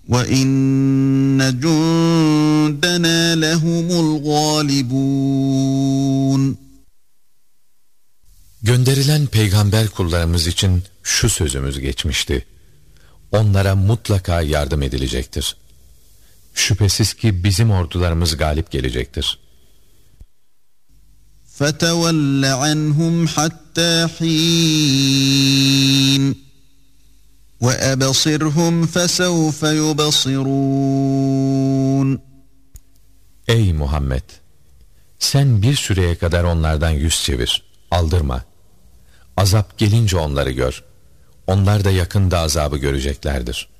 وَإِنَّ جُندَنَا لَهُمُ الْغَالِبُونَ. Gönderilen peygamber kullarımız için şu sözümüz geçmişti: onlara mutlaka yardım edilecektir. Şüphesiz ki bizim ordularımız galip gelecektir. فَتَوَلَّ عَنْهُمْ حَتَّى حِينٍ وَأَبْصِرْهُمْ فَسَوْفَ يُبْصِرُونَ. Ey Muhammed! Sen bir süreye kadar onlardan yüz çevir, aldırma. Azap gelince onları gör. Onlar da yakında azabı göreceklerdir.